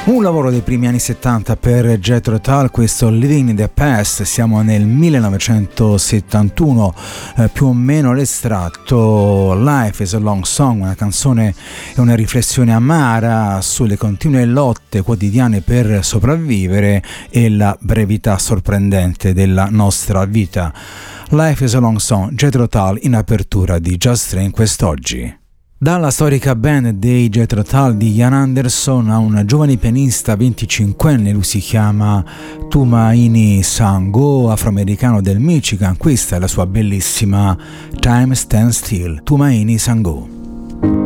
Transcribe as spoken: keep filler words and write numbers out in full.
Un lavoro dei primi anni settanta per Jethro Tull, questo Living in the Past. Siamo nel millenovecentosettantuno, eh, più o meno l'estratto. Life is a Long Song, una canzone e una riflessione amara sulle continue lotte quotidiane per sopravvivere e la brevità sorprendente della nostra vita. Life is a Long Song, Jethro Tull in apertura di Just Train quest'oggi. Dalla storica band dei Jethro Tull di Ian Anderson a un giovane pianista venticinquenne, lui si chiama Tumaini Sango, afroamericano del Michigan. Questa è la sua bellissima Time Stands Still, Tumaini Sango.